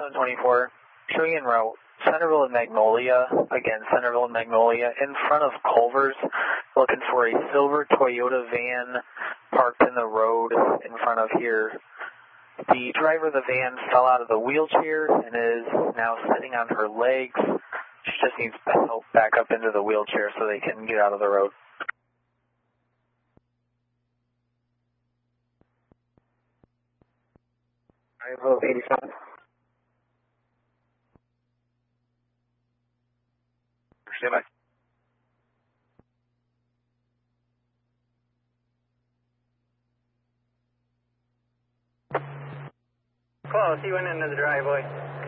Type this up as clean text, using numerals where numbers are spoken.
724, showing en route, Centerville and Magnolia, again, Centerville and Magnolia, in front of Culver's, looking for a silver Toyota van parked in the road in front of here. The driver of the van fell out of the wheelchair and is now sitting on her legs. She just needs help back up into the wheelchair so they can get out of the road. Bravo 85. Stand by. Close, he went into the driveway.